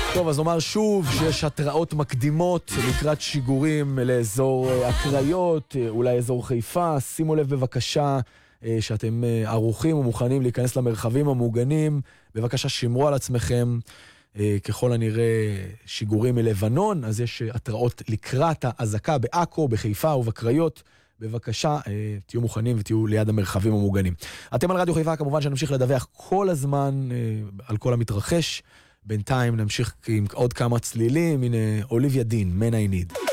טוב, אז נאמר שוב שיש התראות מקדימות לקראת שיגורים לאזור הקריות, אולי אזור חיפה. שימו לב בבקשה שאתם ערוכים ומוכנים להיכנס למרחבים המוגנים. בבקשה שמרו על עצמכם. ככל הנראה שיגורים מלבנון, אז יש התראות לקראת האזעקה בעכו, בחיפה ובקריות. בבקשה, תהיו מוכנים ותהיו ליד המרחבים המוגנים. אתם על רדיו חיפה, כמובן שנמשיך לדווח כל הזמן על כל המתרחש. בינתיים נמשיך עם עוד כמה צלילים. הנה, אוליביה דין, Man I Need.